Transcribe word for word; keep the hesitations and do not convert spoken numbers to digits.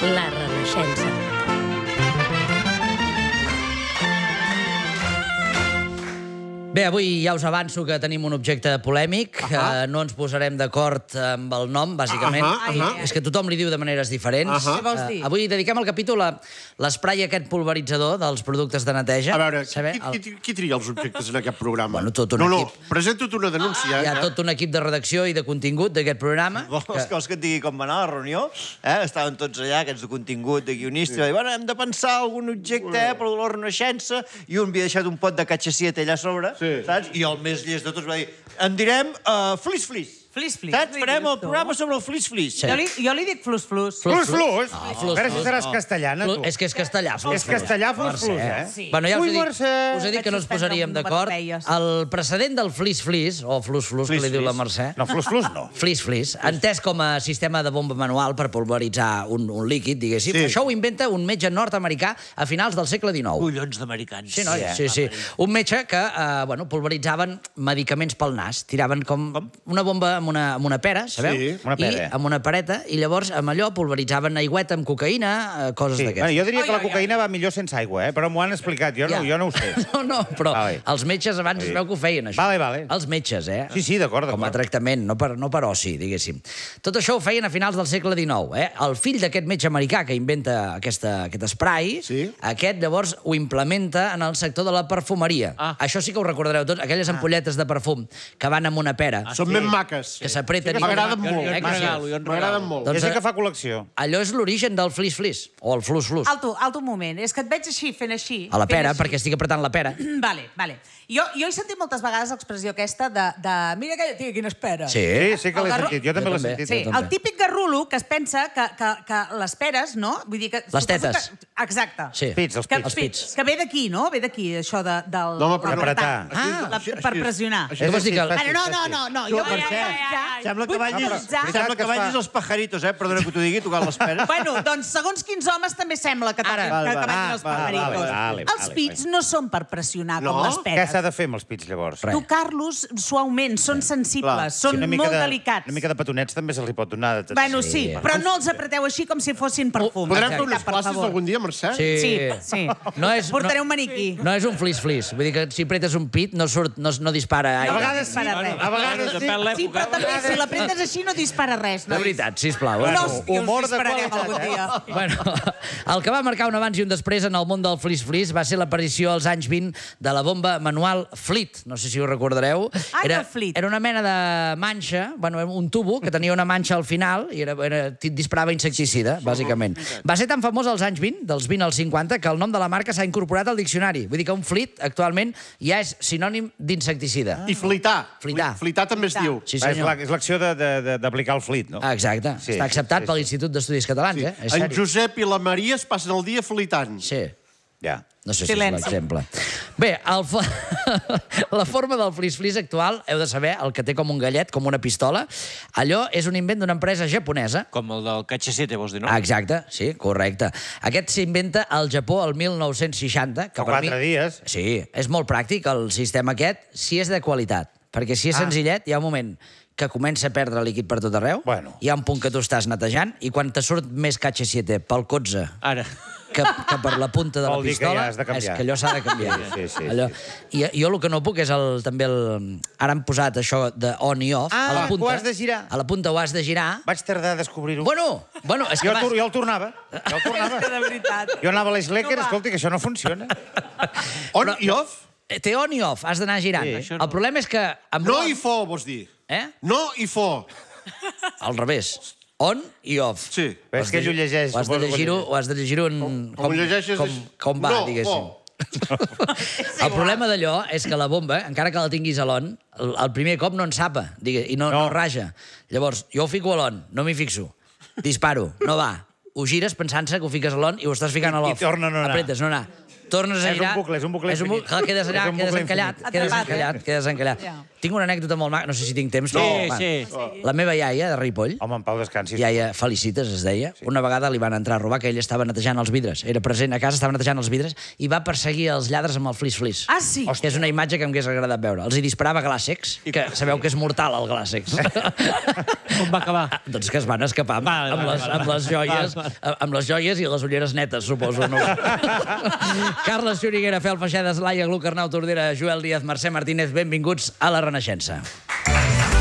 La Renaixença. Bé, avui ja us avanço que tenim un objecte polèmic. Uh -huh. uh, no ens posarem d'acord amb el nom, bàsicament. Uh -huh. Uh -huh. És que tothom li diu de maneres diferents. Uh -huh. Què vols dir? Uh, avui dediquem el capítol a l'esprai aquest pulveritzador dels productes de neteja. A veure, Saber, qui, el... qui, qui tria els objectes en aquest programa? Bueno, tot un no, no, equip. presenta't una denúncia. Hi ha eh? tot un equip de redacció i de contingut d'aquest programa. Vols que... que et digui com va anar la reunió? Eh? Estaven tots allà, aquests de contingut, de guionista, sí. I va dir, bueno, hem de pensar algun objecte eh, per la Renaixença, i un havia deixat un pot de catxaciet allà a sobre, sí. Saps? I el més llest de tots va dir, en direm uh, flis-flis. Flis-flis. Saps? Farem el programa sobre el flis-flis. Sí. Jo, li, jo li dic flus-flus. Flus-flus? Ah, A veure si seràs castellana, tu. És que és castellà, És flus-flus. castellà, flus-flus, eh? Sí. Bueno, ja us Ui, he dit, Mercè. us he dit que no ens Vaig posaríem suspendre d'acord. un botapelles. El precedent del flis-flis, o flus-flus, que li diu la Mercè, No, flus-flus no. flis-flis, entès com a sistema de bomba manual per pulveritzar un, un líquid, diguéssim. Sí. Això ho inventa un metge nord-americà a finals del segle dinou. Collons d'americans. Sí, noi? Sí, sí. Un metge que, eh, bueno, pulveritzaven medicaments pel nas. Tiraven com, com? una bomba amb una, amb una pera, sabeu? Sí, una pera. I amb una pereta, i llavors amb allò pulveritzaven aigüeta amb cocaïna, eh, coses Sí. d'aquestes. Bueno, jo diria que la Ai, ai, cocaïna va millor sense aigua, eh? Però m'ho han explicat, jo no, Ja. jo no ho sé. No, no, però Vale. els metges abans es veu que ho feien, això. Vale, vale. Els metges, eh? Sí, sí, d'acord, Com a d'acord. tractament, no per, no per oci, diguéssim. Tot això ho feien a finals del segle dinou, eh? El fill d'aquest metge americà que inventa aquesta, aquest spray, Sí. aquest llavors ho implementa en el sector de la perfumeria. Ah. Això sí que ho recordareu tots, aquelles ampolletes de perfum que van amb una pera, Són ben maques. que s'apreten... Sí, i- m'agraden que- molt. eh, que sí. M'agraden molt. Doncs, Ja sé que fa col·lecció. allò és l'origen del flis-flis, o el flus-flus. Alto, alto un moment. És que et veig així, fent així. A la fent pera, així. perquè estic apretant la pera. Vale, vale. Jo, jo he sentit moltes vegades l'expressió aquesta de, de... Mira aquella tia, quina espera. Sí. Sí, sí que El l'he garro- sentit. Jo també Jo l'he també. sentit. Sí, Jo també. el típic garrulo que es pensa que, que, que les peres, no? Vull dir que... Les suposo tetes. Que, exacte. Sí. Pits, els Que, pits. Els pits. que ve d'aquí, no? Ve d'aquí, això de, del... No, home, però apretar. Ah, la, Així- per així és. pressionar. Així Què vols dir que... Bueno, no, no, no, no. Jo vull utilitzar... Sembla que vull vagis, utilitzar- Veritat sembla que que es fa. vagis als pajaritos, eh? Perdona que t'ho digui, tocant les peres. Bueno, doncs, segons quins homes també sembla que, Ara. que, Vale, que vale. vagin els Ah, vale, pajaritos. vale, vale, Els vale, pits no són per pressionar No? com les Què peres. s'ha de fer amb els pits, llavors? Res. Tocar-los suaument, són sensibles, Clar. són Sí, una mica molt de, delicats. Una mica de petonets també se'ls hi pot donar. De... Bueno, sí, però no els apreteu així com si fossin perfum. Podrem fer Exacte, unes per classes favor. algun dia, Mercè? Sí. Sí, sí. No és, Portaré no, un maniquí. no és un flis-flis. Vull dir que si apretes un pit no, surt, no, no dispara A aire. vegades sí. A A vegades sí. Sí, però també, si l'apretes així no dispara res. De veritat, sisplau. No, Eh? hòstia, humor us de dispararem qualitat, algun eh? dia. Bueno, el que va marcar un abans i un després en el món del flis-flis va ser l'aparició als anys vint de la bomba manual Fleet. No sé si ho recordareu. Ai, Era, el Fleet. era una mena de manxa, bueno, un tubo que tenia una manxa al final i era, era, disparava insecticida, bàsicament. Va ser tan famós als anys vint, dels vint als cinquanta, que el nom de la marca s'ha incorporat al diccionari. Vull dir que un Fleet actualment ja és sinònim d'insecticida. I flitar. Flitar. Flitar també es diu. Sí, Va, és senyor. la- és l'acció de- de- de- d'aplicar el flit, no? Ah, exacte. Sí, Està acceptat sí, sí. per l'Institut d'Estudis Catalans, eh? És En seri. Josep i la Maria es passen el dia flitant. Sí. Ja. No sé si Silenci. és l'exemple. Bé, el fo... la forma del flis-flis actual, heu de saber, el que té com un gallet, com una pistola, allò és un invent d'una empresa japonesa. Com el del catxacete, vols dir, no? Ah, exacte, sí, correcte. Aquest s'inventa al Japó el mil nou-cents seixanta. Que Fa per quatre mi... dies. Sí, és molt pràctic el sistema aquest, si és de qualitat. Perquè si és Ah. senzillet, hi ha un moment que comença a perdre líquid per tot arreu, Bueno. hi ha un punt que tu estàs netejant, i quan te surt més catxa siete pel cotze Ara. que, que per la punta de la Vol dir que pistola, ja has de canviar. és que allò s'ha de canviar. Sí, sí, sí, allò... I jo el que no puc és el, també el... Ara han posat això de on i off. Ah, a la punta, ho has de girar. A la punta ho has de girar. Vaig tardar a descobrir-ho. Bueno, bueno, és que Jo, vas... el, tur- jo el tornava. Jo el tornava. De veritat. Jo anava a l'Slecker, No va. escolta, que això no funciona. On i off? Té on i off, has d'anar girant. Sí. El problema és que... Amb No l'on- i fo, vols dir. Eh? No i fo. Al revés. On i off. Sí. Però és que ell ho llegeix. Ho has de suposo que ho llegir-ho llegeix. ho has de llegir-ho en... Com ho llegeixes com, és- com va, No, diguéssim. fo. El problema d'allò és que la bomba, encara que la tinguis a l'on, el, el primer cop no ensapa digue, i no, no. No. no raja. Llavors, jo ho fico a l'on, no m'hi fixo. Disparo, no va. Ho gires pensant-se que ho fiques a l'on i ho estàs ficant a I l'off. torna a no anar. Apretes, no anar. tornes a És un girar... bucle, és un bucle És un bucle, infinit. quedes allà, És un quedes bucle encallat, infinit. quedes Atrapat, encallat, quedes encallat. Ja. Tinc una anècdota molt maca, no sé si tinc temps. Sí, però, va. sí. La meva iaia, de Ripoll, Home, en Pau descansi. iaia Felicites, es deia, una vegada li van entrar a robar, que ell estava netejant els vidres. Era present a casa, estava netejant els vidres, i va perseguir els lladres amb el flis-flis. Ah, sí? Que és una imatge que m'hagués agradat veure. Els hi disparava glàssecs, que sabeu que és mortal, el glàssecs. Com va acabar? Doncs que es van escapar amb, Vale, amb, vale, les, vale, amb les joies, amb les joies i les ulleres netes, suposo. No? Carles Xuriguera, Fel Feixedes, Laia Gluc, Arnau Tordera, Joel Díaz, Mercè Martínez, benvinguts a la Renaixença.